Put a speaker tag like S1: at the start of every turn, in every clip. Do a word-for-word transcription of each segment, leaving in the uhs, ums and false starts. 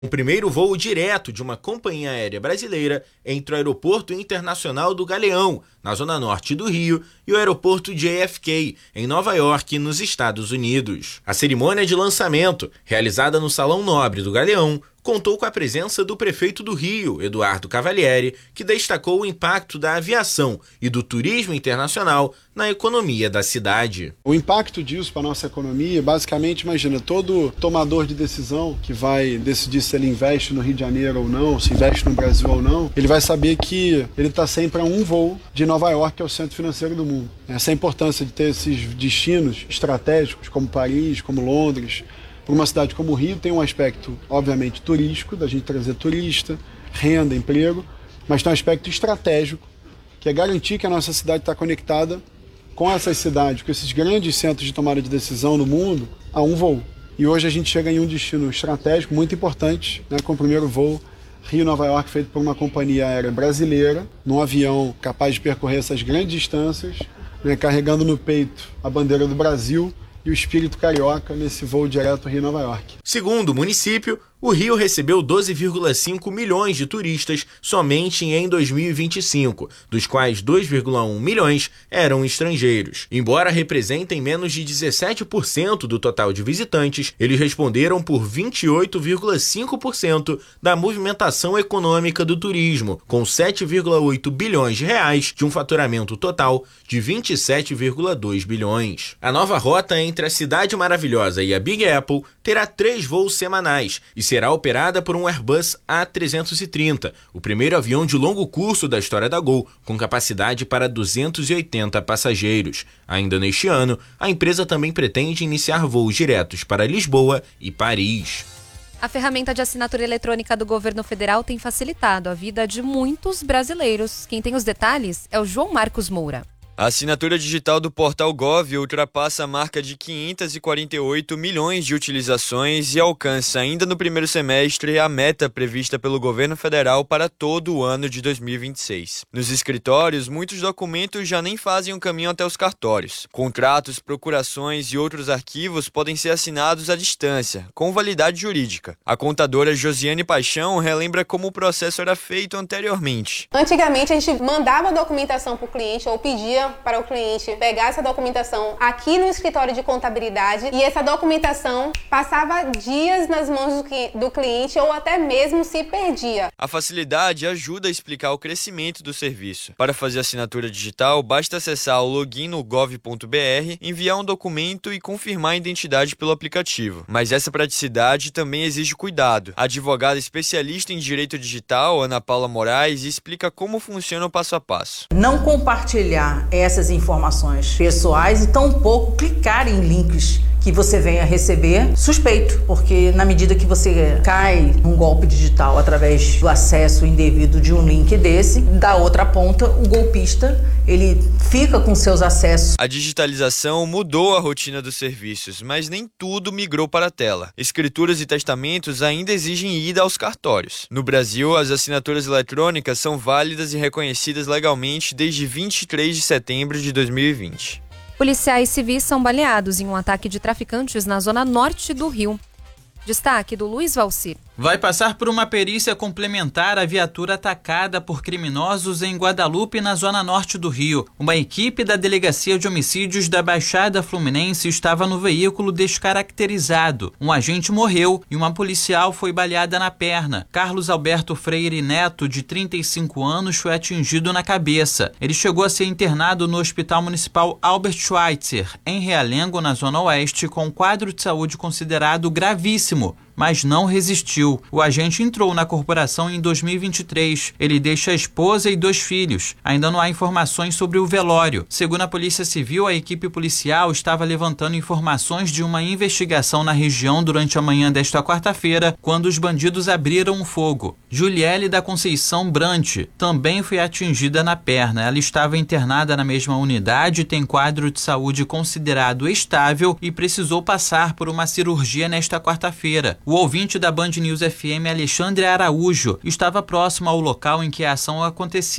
S1: O primeiro voo direto de uma companhia aérea brasileira entre o Aeroporto Internacional do Galeão, na zona norte do Rio, e o Aeroporto J F K, em Nova York, nos Estados Unidos. A cerimônia de lançamento, realizada no Salão Nobre do Galeão, contou com a presença do prefeito do Rio, Eduardo Cavalieri, que destacou o impacto da aviação e do turismo internacional na economia da cidade.
S2: O impacto disso para a nossa economia, basicamente, imagina, todo tomador de decisão que vai decidir se ele investe no Rio de Janeiro ou não, se investe no Brasil ou não, ele vai saber que ele está sempre a um voo de Nova York, que é o centro financeiro do mundo. Essa é a importância de ter esses destinos estratégicos, como Paris, como Londres. Para uma cidade como o Rio tem um aspecto, obviamente, turístico, da gente trazer turista, renda, emprego, mas tem um aspecto estratégico, que é garantir que a nossa cidade está conectada com essas cidades, com esses grandes centros de tomada de decisão no mundo, a um voo. E hoje a gente chega em um destino estratégico muito importante, né, com o primeiro voo Rio-Nova York feito por uma companhia aérea brasileira, num avião capaz de percorrer essas grandes distâncias, né, carregando no peito a bandeira do Brasil e o espírito carioca nesse voo direto Rio-Nova York.
S1: Segundo o município, o Rio recebeu doze vírgula cinco milhões de turistas somente em dois mil e vinte e cinco, dos quais dois vírgula um milhões eram estrangeiros. Embora representem menos de dezessete por cento do total de visitantes, eles responderam por vinte e oito vírgula cinco por cento da movimentação econômica do turismo, com sete vírgula oito bilhões de reais de um faturamento total de vinte e sete vírgula dois bilhões. A nova rota entre a Cidade Maravilhosa e a Big Apple terá três voos semanais e será operada por um Airbus A trezentos e trinta, o primeiro avião de longo curso da história da Gol, com capacidade para duzentos e oitenta passageiros. Ainda neste ano, a empresa também pretende iniciar voos diretos para Lisboa e Paris.
S3: A ferramenta de assinatura eletrônica do governo federal tem facilitado a vida de muitos brasileiros. Quem tem os detalhes é o João Marcos Moura.
S4: A assinatura digital do Portal Gov ultrapassa a marca de quinhentos e quarenta e oito milhões de utilizações e alcança ainda no primeiro semestre a meta prevista pelo governo federal para todo o ano de dois mil e vinte e seis. Nos escritórios, muitos documentos já nem fazem o caminho até os cartórios. Contratos, procurações e outros arquivos podem ser assinados à distância, com validade jurídica. A contadora Josiane Paixão relembra como o processo era feito anteriormente.
S5: Antigamente, a gente mandava a documentação para o cliente ou pedia para o cliente pegar essa documentação aqui no escritório de contabilidade e essa documentação passava dias nas mãos do cliente ou até mesmo se perdia.
S4: A facilidade ajuda a explicar o crescimento do serviço. Para fazer a assinatura digital, basta acessar o login no gov ponto br, enviar um documento e confirmar a identidade pelo aplicativo. Mas essa praticidade também exige cuidado. A advogada especialista em direito digital, Ana Paula Moraes, explica como funciona o passo a passo.
S6: Não compartilhar essas informações pessoais e tampouco clicar em links que você venha receber suspeito, porque na medida que você cai num golpe digital através do acesso indevido de um link desse, da outra ponta, o golpista, ele fica com seus acessos.
S4: A digitalização mudou a rotina dos serviços, mas nem tudo migrou para a tela. Escrituras e testamentos ainda exigem ida aos cartórios. No Brasil, as assinaturas eletrônicas são válidas e reconhecidas legalmente desde vinte e três de setembro de dois mil e vinte.
S3: Policiais civis são baleados em um ataque de traficantes na zona norte do Rio. Destaque do Luiz Valcir.
S7: Vai passar por uma perícia complementar a viatura atacada por criminosos em Guadalupe, na zona norte do Rio. Uma equipe da Delegacia de Homicídios da Baixada Fluminense estava no veículo descaracterizado. Um agente morreu e uma policial foi baleada na perna. Carlos Alberto Freire Neto, de trinta e cinco anos, foi atingido na cabeça. Ele chegou a ser internado no Hospital Municipal Albert Schweitzer, em Realengo, na zona oeste, com um quadro de saúde considerado gravíssimo, mas não resistiu. O agente entrou na corporação em dois mil e vinte e três. Ele deixa a esposa e dois filhos. Ainda não há informações sobre o velório. Segundo a Polícia Civil, a equipe policial estava levantando informações de uma investigação na região durante a manhã desta quarta-feira, quando os bandidos abriram um fogo. Juliele da Conceição Brant também foi atingida na perna. Ela estava internada na mesma unidade, tem quadro de saúde considerado estável e precisou passar por uma cirurgia nesta quarta-feira. O ouvinte da Band News F M, Alexandre Araújo, estava próximo ao local em que a ação aconteceu.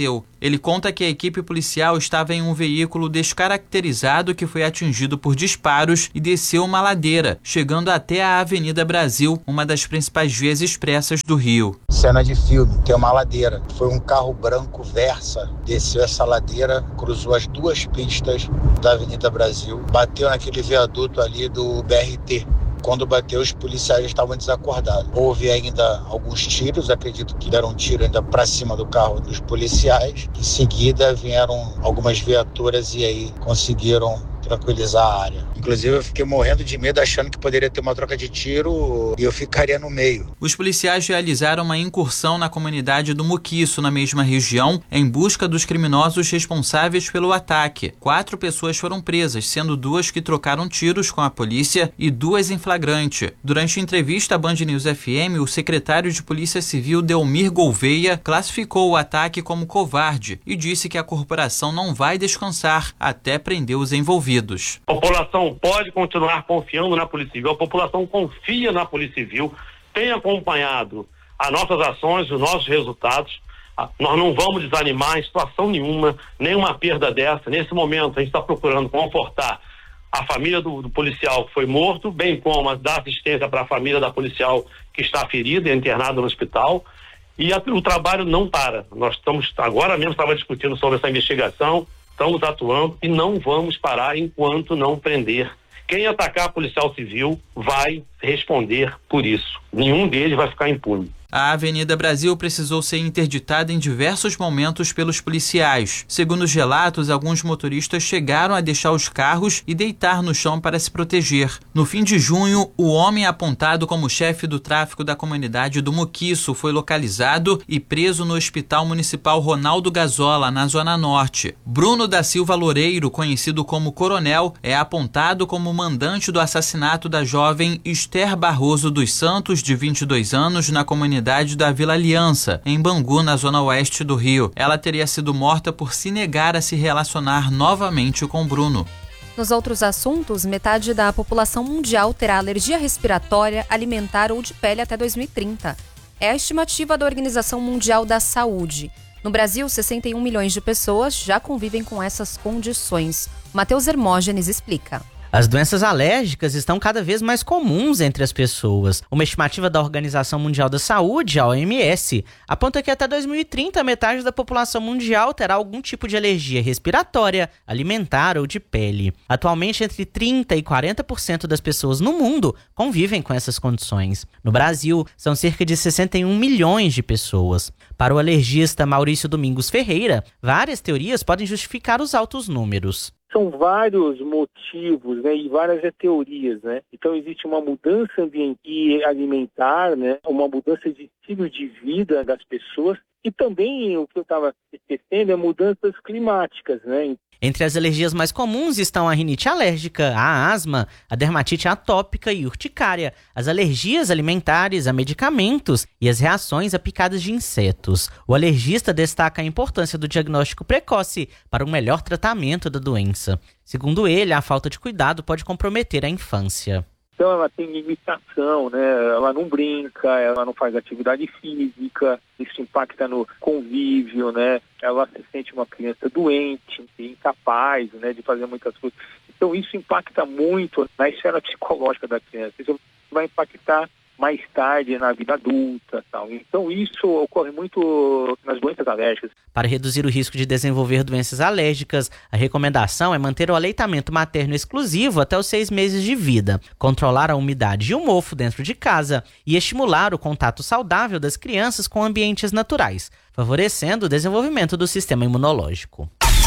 S7: Ele conta que a equipe policial estava em um veículo descaracterizado que foi atingido por disparos e desceu uma ladeira, chegando até a Avenida Brasil, uma das principais vias expressas do Rio.
S8: Cena de filme, tem uma ladeira. Foi um carro branco Versa, desceu essa ladeira, cruzou as duas pistas da Avenida Brasil, bateu naquele viaduto ali do B R T. Quando bateu, os policiais estavam desacordados. Houve ainda alguns tiros, acredito que deram um tiro ainda para cima do carro dos policiais. Em seguida vieram algumas viaturas e aí conseguiram tranquilizar a área. Inclusive eu fiquei morrendo de medo, achando que poderia ter uma troca de tiro e eu ficaria no meio.
S7: Os policiais realizaram uma incursão na comunidade do Muquiço, na mesma região, em busca dos criminosos responsáveis pelo ataque. Quatro pessoas foram presas, sendo duas que trocaram tiros com a polícia e duas em flagrante. Durante entrevista à Band News F M, o secretário de Polícia Civil, Delmir Gouveia, classificou o ataque como covarde e disse que a corporação não vai descansar até prender os envolvidos.
S9: A população pode continuar confiando na Polícia Civil, a população confia na Polícia Civil, tem acompanhado as nossas ações, os nossos resultados. Nós não vamos desanimar em situação nenhuma, nenhuma perda dessa. Nesse momento, a gente está procurando confortar a família do, do policial que foi morto, bem como dar assistência para a família da policial que está ferida e internada no hospital. E a, o trabalho não para. Nós estamos, agora mesmo, estava discutindo sobre essa investigação. Estamos atuando e não vamos parar enquanto não prender. Quem atacar policial civil vai responder por isso. Nenhum deles vai ficar impune.
S7: A Avenida Brasil precisou ser interditada em diversos momentos pelos policiais. Segundo os relatos, alguns motoristas chegaram a deixar os carros e deitar no chão para se proteger. No fim de junho, o homem apontado como chefe do tráfico da comunidade do Muquiço foi localizado e preso no Hospital Municipal Ronaldo Gazola, na Zona Norte. Bruno da Silva Loureiro, conhecido como Coronel, é apontado como mandante do assassinato da jovem Esther Barroso dos Santos, de vinte e dois anos, na comunidade da Vila Aliança, em Bangu, na zona oeste do Rio. Ela teria sido morta por se negar a se relacionar novamente com Bruno.
S3: Nos outros assuntos, metade da população mundial terá alergia respiratória, alimentar ou de pele até dois mil e trinta. É a estimativa da Organização Mundial da Saúde. No Brasil, sessenta e um milhões de pessoas já convivem com essas condições. Matheus Hermógenes explica.
S10: As doenças alérgicas estão cada vez mais comuns entre as pessoas. Uma estimativa da Organização Mundial da Saúde, a O M S, aponta que até dois mil e trinta metade da população mundial terá algum tipo de alergia respiratória, alimentar ou de pele. Atualmente, entre trinta e quarenta por cento das pessoas no mundo convivem com essas condições. No Brasil, são cerca de sessenta e um milhões de pessoas. Para o alergista Maurício Domingos Ferreira, várias teorias podem justificar os altos números.
S11: São vários motivos, né, e várias teorias, né? Então existe uma mudança ambiental e alimentar, né, uma mudança de estilo de vida das pessoas e também o que eu estava esquecendo é mudanças climáticas, né?
S10: Entre as alergias mais comuns estão a rinite alérgica, a asma, a dermatite atópica e urticária, as alergias alimentares a medicamentos e as reações a picadas de insetos. O alergista destaca a importância do diagnóstico precoce para um melhor tratamento da doença. Segundo ele, a falta de cuidado pode comprometer a infância.
S11: Então ela tem limitação, né? Ela não brinca, ela não faz atividade física, isso impacta no convívio, né? Ela se sente uma criança doente, incapaz, né, de fazer muitas coisas. Então isso impacta muito na esfera psicológica da criança. Isso vai impactar mais tarde na vida adulta, tal. Então isso ocorre muito nas doenças alérgicas.
S10: Para reduzir o risco de desenvolver doenças alérgicas, a recomendação é manter o aleitamento materno exclusivo até os seis meses de vida, controlar a umidade e o mofo dentro de casa e estimular o contato saudável das crianças com ambientes naturais, favorecendo o desenvolvimento do sistema imunológico.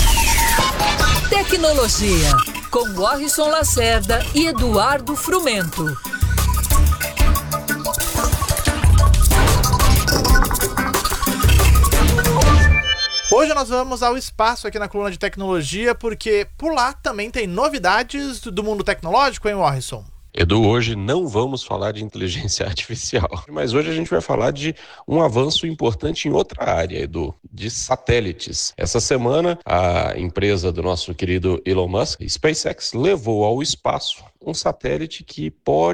S12: Tecnologia, com Warrison Lacerda e Eduardo Frumento.
S13: Hoje nós vamos ao espaço aqui na coluna de tecnologia, porque por lá também tem novidades do mundo tecnológico, hein, Warrison?
S14: Edu, hoje não vamos falar de inteligência artificial, mas hoje a gente vai falar de um avanço importante em outra área, Edu, de satélites. Essa semana, a empresa do nosso querido Elon Musk, SpaceX, levou ao espaço um satélite que pode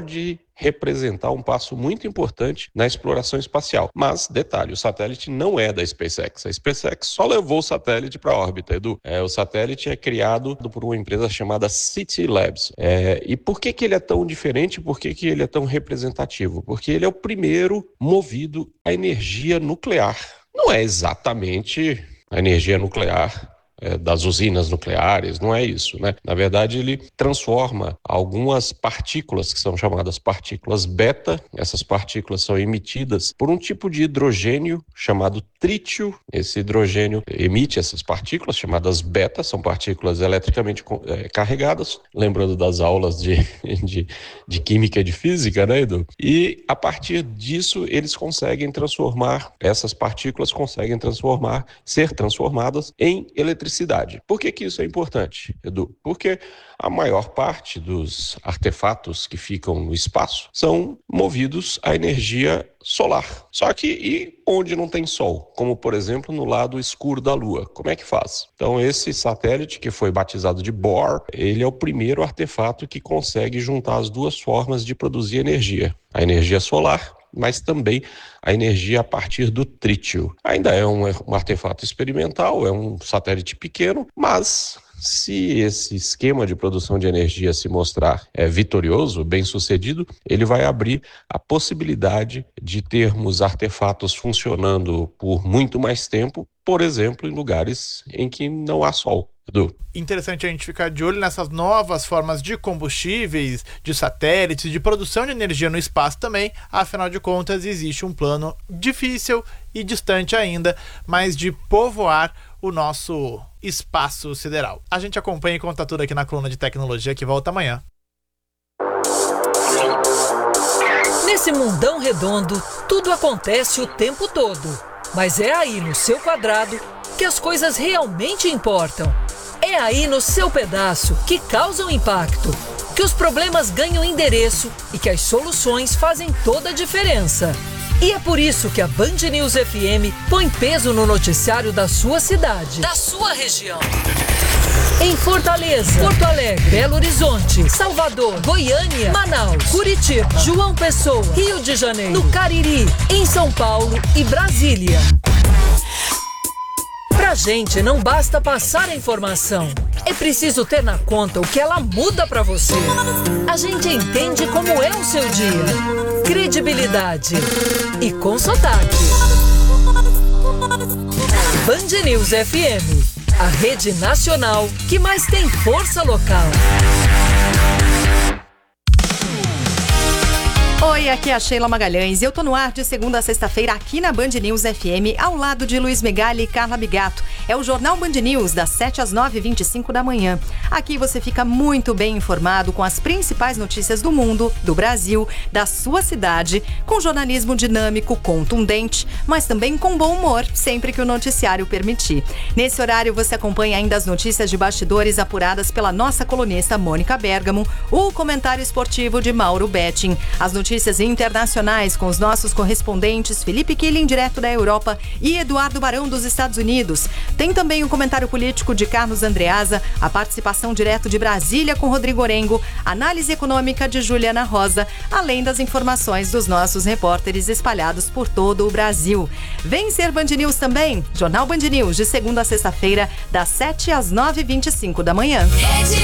S14: representar um passo muito importante na exploração espacial. Mas, detalhe, o satélite não é da SpaceX. A SpaceX só levou o satélite para a órbita, Edu. É, o satélite é criado por uma empresa chamada City Labs. É, e por que que ele é tão diferente? Por que que ele é tão representativo? Porque ele é o primeiro movido a energia nuclear. Não é exatamente a energia nuclear é, das usinas nucleares, não é isso, né? Na verdade, ele transforma algumas partículas, que são chamadas partículas beta. Essas partículas são emitidas por um tipo de hidrogênio chamado trítio. Esse hidrogênio emite essas partículas chamadas beta, são partículas eletricamente é, carregadas, lembrando das aulas de, de, de química e de física, né, Edu? E a partir disso, eles conseguem transformar, essas partículas conseguem transformar, ser transformadas em eletricidade. Por que que isso é importante, Edu? Porque a maior parte dos artefatos que ficam no espaço são movidos a energia solar. Só que e onde não tem sol? Como, por exemplo, no lado escuro da Lua. Como é que faz? Então, esse satélite, que foi batizado de Bohr, ele é o primeiro artefato que consegue juntar as duas formas de produzir energia. A energia solar, mas também a energia a partir do trítio. Ainda é um, um artefato experimental, é um satélite pequeno, mas se esse esquema de produção de energia se mostrar é, vitorioso, bem sucedido, ele vai abrir a possibilidade de termos artefatos funcionando por muito mais tempo, por exemplo, em lugares em que não há sol. Edu.
S13: Interessante a gente ficar de olho nessas novas formas de combustíveis, de satélites, de produção de energia no espaço também. Afinal de contas, existe um plano difícil e distante ainda, mas de povoar o nosso espaço sideral. A gente acompanha e conta tudo aqui na coluna de tecnologia, que volta amanhã.
S12: Nesse mundão redondo, tudo acontece o tempo todo. Mas é aí no seu quadrado que as coisas realmente importam. É aí no seu pedaço que causam impacto, que os problemas ganham endereço e que as soluções fazem toda a diferença. E é por isso que a Band News F M põe peso no noticiário da sua cidade, da sua região. Em Fortaleza, Porto Alegre, Belo Horizonte, Salvador, Goiânia, Manaus, Curitiba, João Pessoa, Rio de Janeiro, no Cariri, em São Paulo e Brasília. Pra gente não basta passar a informação, é preciso ter na conta o que ela muda pra você. A gente entende como é o seu dia. Credibilidade e com sotaque. Band News F M, a rede nacional que mais tem força local.
S15: Oi, aqui é a Sheila Magalhães e eu tô no ar de segunda a sexta-feira aqui na Band News F M, ao lado de Luiz Megali e Carla Bigato. É o Jornal Band News, das sete às nove e vinte e cinco da manhã. Aqui você fica muito bem informado com as principais notícias do mundo, do Brasil, da sua cidade, com jornalismo dinâmico, contundente, mas também com bom humor, sempre que o noticiário permitir. Nesse horário você acompanha ainda as notícias de bastidores apuradas pela nossa colunista Mônica Bergamo, o comentário esportivo de Mauro Betting, as notícias Notícias internacionais com os nossos correspondentes Felipe Killing, direto da Europa, e Eduardo Barão, dos Estados Unidos. Tem também o comentário político de Carlos Andreasa, a participação direto de Brasília com Rodrigo Orengo, análise econômica de Juliana Rosa, além das informações dos nossos repórteres espalhados por todo o Brasil. Vem ser Band News também, Jornal Band News, de segunda a sexta-feira, das sete às nove e vinte e cinco da manhã.